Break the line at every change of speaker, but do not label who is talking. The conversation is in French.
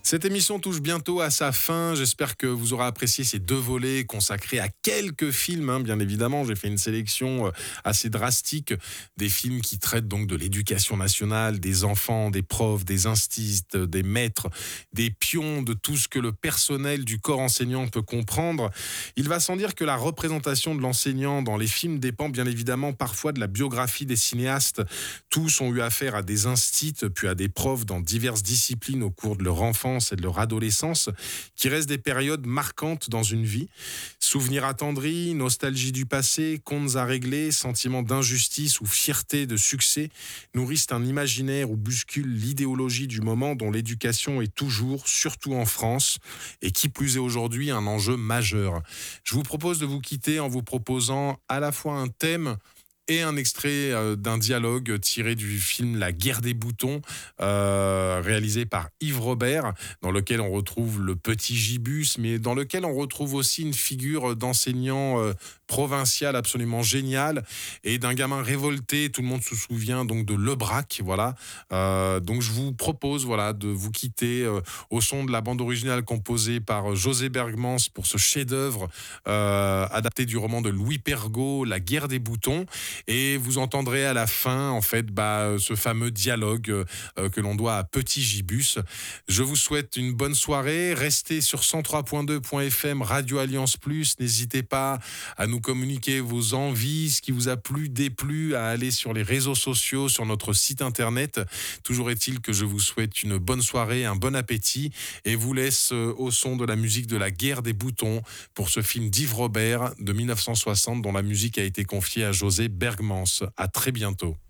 Cette émission touche bientôt à sa fin. J'espère que vous aurez apprécié ces deux volets consacrés à quelques films. Bien évidemment, j'ai fait une sélection assez drastique des films qui traitent donc de l'éducation nationale, des enfants, des profs, des instistes, des maîtres, des pions, de tout ce que le personnel du corps enseignant peut comprendre. Il va sans dire que la représentation de l'enseignant dans les films dépend bien évidemment parfois de la biographie des cinéastes. Tous ont eu affaire à des instits, puis à des profs dans diverses disciplines au cours de leur enfance et de leur adolescence, qui restent des périodes marquantes dans une vie. Souvenirs attendris, nostalgie du passé, comptes à régler, sentiments d'injustice ou fierté de succès nourrissent un imaginaire ou bousculent l'idéologie du moment dont l'éducation est toujours, surtout en France, et qui plus est aujourd'hui, un enjeu majeur. Je vous propose de vous quitter en vous proposant à la fois un thème et un extrait d'un dialogue tiré du film La Guerre des boutons, réalisé par Yves Robert, dans lequel on retrouve le petit Gibus, mais dans lequel on retrouve aussi une figure d'enseignant provincial absolument génial et d'un gamin révolté. Tout le monde se souvient donc de Lebrac, voilà. Donc je vous propose, voilà, de vous quitter au son de la bande originale composée par José Bergmans pour ce chef-d'œuvre adapté du roman de Louis Pergaud, La Guerre des boutons. Et vous entendrez à la fin, en fait, ce fameux dialogue que l'on doit à Petit Gibus. Je vous souhaite une bonne soirée. Restez sur 103.2.fm Radio Alliance Plus. N'hésitez pas à nous communiquer vos envies, ce qui vous a plu, déplu, à aller sur les réseaux sociaux, sur notre site internet. Toujours est-il que je vous souhaite une bonne soirée, un bon appétit et vous laisse au son de la musique de La Guerre des boutons pour ce film d'Yves Robert de 1960 dont la musique a été confiée à José Bergmans. À très bientôt.